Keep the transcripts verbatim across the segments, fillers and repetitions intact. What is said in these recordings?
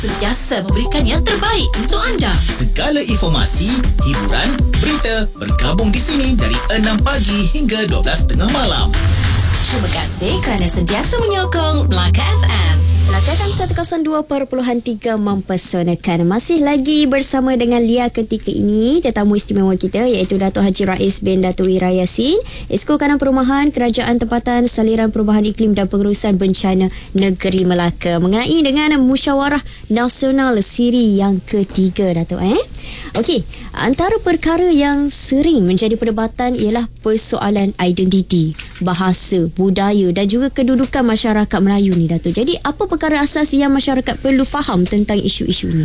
Sentiasa memberikan yang terbaik untuk anda. Segala informasi, hiburan, berita bergabung di sini dari enam pagi hingga dua belas tengah malam. Terima kasih kerana sentiasa menyokong Melaka F M. Melaka F M seratus dua perpuluhan tiga mempesonakan. Masih lagi bersama dengan Lia ketika ini, tetamu istimewa kita iaitu Datuk Haji Rais bin Datuk Wira Yassin, Esko Kanan Perumahan Kerajaan Tempatan Saliran Perubahan Iklim dan Pengurusan Bencana Negeri Melaka, mengenai dengan Musyawarah Nasional siri yang ketiga, Datuk. Eh? Okey, antara perkara yang sering menjadi perdebatan ialah persoalan identiti, bahasa, budaya dan juga kedudukan masyarakat Melayu ni, Datuk. Jadi apa perkara asas yang masyarakat perlu faham tentang isu-isu ini?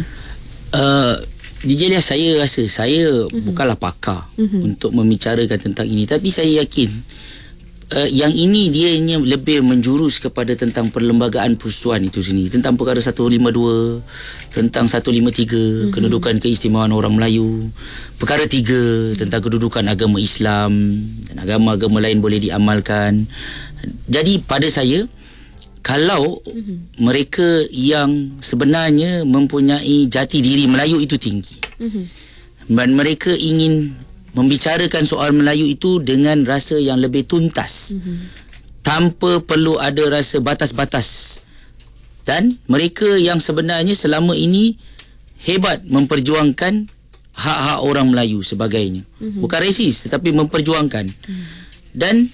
Uh, D J Lia, saya rasa saya uh-huh. bukanlah pakar uh-huh. untuk membicarakan tentang ini, tapi saya yakin uh, yang ini dia hanya lebih menjurus kepada tentang perlembagaan persekutuan itu sendiri, tentang perkara seratus lima puluh dua, tentang seratus lima puluh tiga, uh-huh. kedudukan keistimewaan orang Melayu, perkara tiga tentang kedudukan agama Islam dan agama-agama lain boleh diamalkan. Jadi pada saya, kalau uh-huh. mereka yang sebenarnya mempunyai jati diri Melayu itu tinggi, uh-huh. dan mereka ingin membicarakan soal Melayu itu dengan rasa yang lebih tuntas, uh-huh. tanpa perlu ada rasa batas-batas, dan mereka yang sebenarnya selama ini hebat memperjuangkan hak-hak orang Melayu sebagainya, uh-huh. bukan resis tetapi memperjuangkan, uh-huh. dan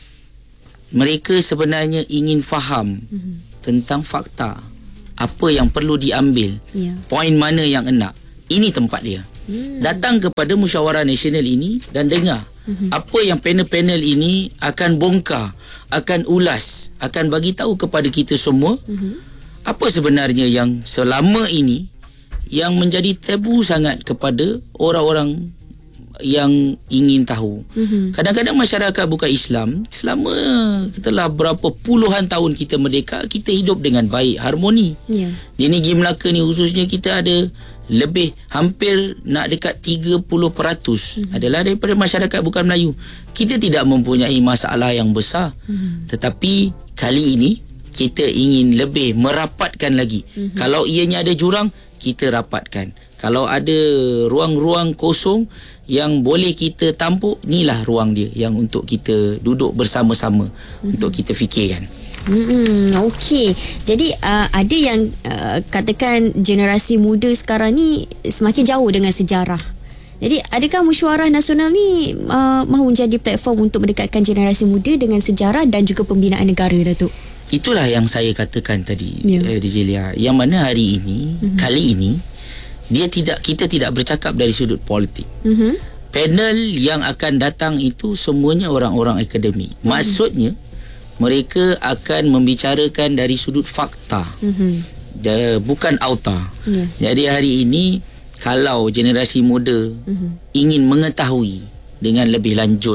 mereka sebenarnya ingin faham mm-hmm. tentang fakta, apa yang perlu diambil, yeah. poin mana yang enak. Ini tempat dia. Mm. Datang kepada Musyawarah Nasional ini dan dengar mm-hmm. apa yang panel-panel ini akan bongkar, akan ulas, akan bagi tahu kepada kita semua mm-hmm. apa sebenarnya yang selama ini yang menjadi tabu sangat kepada orang-orang yang ingin tahu. Mm-hmm. Kadang-kadang masyarakat bukan Islam, selama telah berapa puluhan tahun kita merdeka, kita hidup dengan baik, harmoni. Yeah. Di negeri Melaka ni khususnya, kita ada lebih, hampir nak dekat tiga puluh peratus mm-hmm. adalah daripada masyarakat bukan Melayu. Kita tidak mempunyai masalah yang besar. Mm-hmm. Tetapi kali ini kita ingin lebih merapatkan lagi. Mm-hmm. Kalau ianya ada jurang, kita rapatkan. Kalau ada ruang-ruang kosong yang boleh kita tampuk, inilah ruang dia yang untuk kita duduk bersama-sama mm-hmm. untuk kita fikirkan. Hmm, okey. Jadi uh, ada yang uh, katakan generasi muda sekarang ni semakin jauh dengan sejarah. Jadi adakah Musyawarah Nasional ni uh, mahu menjadi platform untuk mendekatkan generasi muda dengan sejarah dan juga pembinaan negara, Datuk? Itulah yang saya katakan tadi, yeah. uh, D J Lia, yang mana hari ini, mm-hmm. kali ini dia tidak, kita tidak bercakap dari sudut politik. Mm-hmm. Panel yang akan datang itu semuanya orang-orang akademik. Mm-hmm. Maksudnya mereka akan membicarakan dari sudut fakta, mm-hmm. de, bukan auta. Yeah. Jadi hari ini kalau generasi muda mm-hmm. ingin mengetahui dengan lebih lanjut,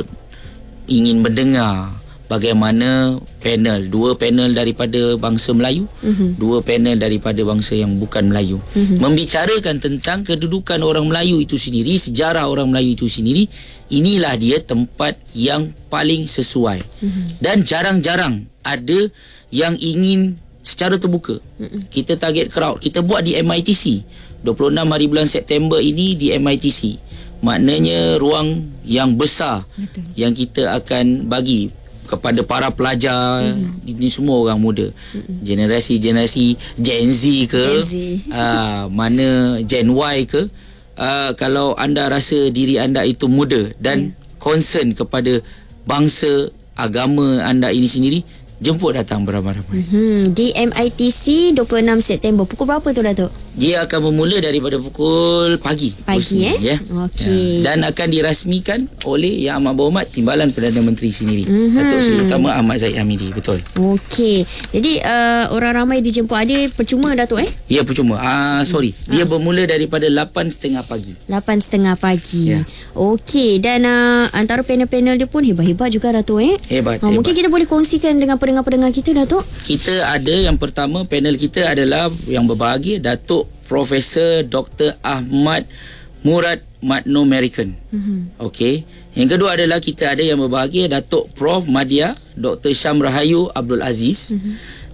ingin mendengar bagaimana panel, dua panel daripada bangsa Melayu, mm-hmm. dua panel daripada bangsa yang bukan Melayu, mm-hmm. membicarakan tentang kedudukan orang Melayu itu sendiri, sejarah orang Melayu itu sendiri, inilah dia tempat yang paling sesuai. Mm-hmm. Dan jarang-jarang ada yang ingin secara terbuka. Mm-hmm. Kita target crowd, kita buat di M I T C dua puluh enam hari bulan September ini di M I T C. Maknanya ruang yang besar. Betul. Yang kita akan bagi kepada para pelajar, mm-hmm. ini semua orang muda, mm-hmm. generasi-generasi Gen Z ke, Gen Z. Uh, mana Gen Y ke, uh, kalau anda rasa diri anda itu muda dan yeah. concern kepada bangsa, agama anda ini sendiri, jemput datang beramai-ramai. Mm-hmm. Di M I T C dua puluh enam September. Pukul berapa tu, Datuk? Dia akan bermula daripada pukul pagi. Pagi eh? Ya. Okey. Ya. Dan akan dirasmikan oleh Yang Amat Berhormat Timbalan Perdana Menteri sendiri. Mm-hmm. Datuk Seri Utama Ahmad Zahid Hamidi. Betul. Okey. Jadi uh, orang ramai dijemput. Ada percuma, Datuk eh? Ya, percuma. Ah, sorry. Dia ha. bermula daripada lapan tiga puluh pagi. lapan tiga puluh pagi. Ya. Okey. Dan uh, antara panel-panel dia pun hebat-hebat juga, Datuk eh? Hebat, ha, hebat. Mungkin kita boleh kongsikan dengan pendengar-pendengar kita, Datuk? Kita ada yang pertama, panel kita adalah yang berbahagia Datuk Profesor Doktor Ahmad Murad Matno American. Mm-hmm. Okey. Yang kedua adalah kita ada yang berbahagia Datuk Prof Madya Doktor Syam Rahayu Abdul Aziz. Mm-hmm.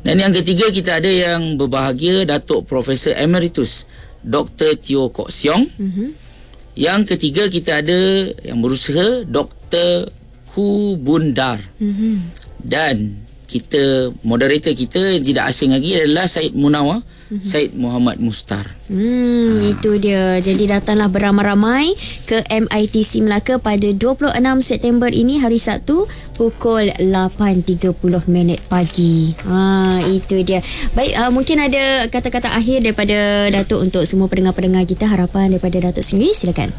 Dan yang ketiga, kita ada yang berbahagia Datuk Profesor Emeritus Doktor Teo Kok Siong. Mm-hmm. Yang ketiga, kita ada yang berusaha Doktor Ku Bundar. Mm-hmm. Dan kita, moderator kita yang tidak asing lagi adalah Syed Munawar, mm-hmm. Syed Muhammad Mustar. Hmm, ha. Itu dia. Jadi datanglah beramai-ramai ke M I T C Melaka pada dua puluh enam September ini, hari Sabtu, pukul lapan tiga puluh minit pagi. Ha, itu dia. Baik, uh, mungkin ada kata-kata akhir daripada Datuk untuk semua pendengar-pendengar kita, harapan daripada Datuk sendiri, silakan.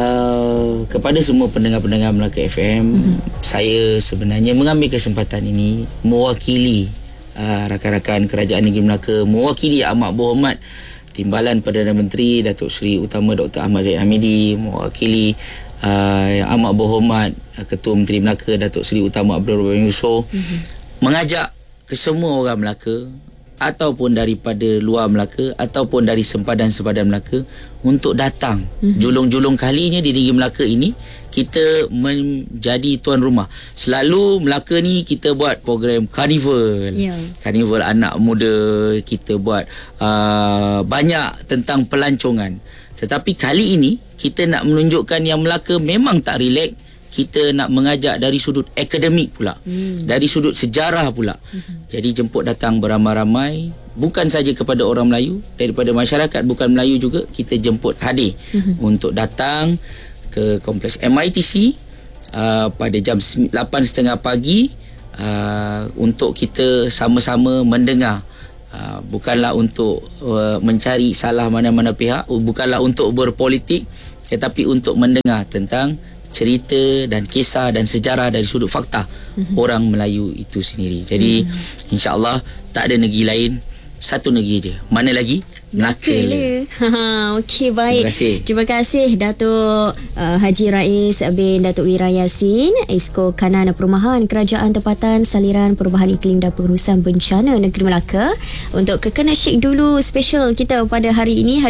Uh, kepada semua pendengar-pendengar Melaka F M, mm-hmm. saya sebenarnya mengambil kesempatan ini mewakili uh, rakan-rakan Kerajaan Negeri Melaka, mewakili Amat Berhormat Timbalan Perdana Menteri Datuk Seri Utama Doktor Ahmad Zahid Hamidi, mewakili uh, Amat Berhormat uh, Ketua Menteri Melaka Datuk Seri Utama Abdul Rahman Yusof, mm-hmm. mengajak ke semua orang Melaka ataupun daripada luar Melaka ataupun dari sempadan-sempadan Melaka untuk datang. Mm-hmm. Julung-julung kalinya di Negeri Melaka ini kita menjadi tuan rumah. Selalu Melaka ni kita buat program karnival. Yeah. Karnival anak muda, kita buat uh, banyak tentang pelancongan. Tetapi kali ini kita nak menunjukkan yang Melaka memang tak relax. Kita nak mengajak dari sudut akademik pula, hmm. dari sudut sejarah pula. Hmm. Jadi jemput datang beramai-ramai, bukan saja kepada orang Melayu, daripada masyarakat bukan Melayu juga kita jemput hadir hmm. untuk datang ke kompleks M I T C uh, pada jam lapan tiga puluh pagi uh, untuk kita sama-sama mendengar. Uh, bukanlah untuk uh, mencari salah mana-mana pihak, bukanlah untuk berpolitik, tetapi untuk mendengar tentang cerita dan kisah dan sejarah dari sudut fakta mm-hmm. orang Melayu itu sendiri. Jadi mm. insya-Allah tak ada negeri lain, satu negeri je. Mana lagi? Melaka. Okey, baik. Terima kasih. Terima kasih Datuk uh, Haji Rais bin Datuk Wira Yassin, Esko Kanan Perumahan Kerajaan Tempatan Saliran Perubahan Iklim dan Pengurusan Bencana Negeri Melaka, untuk kekena syik dulu special kita pada hari ini.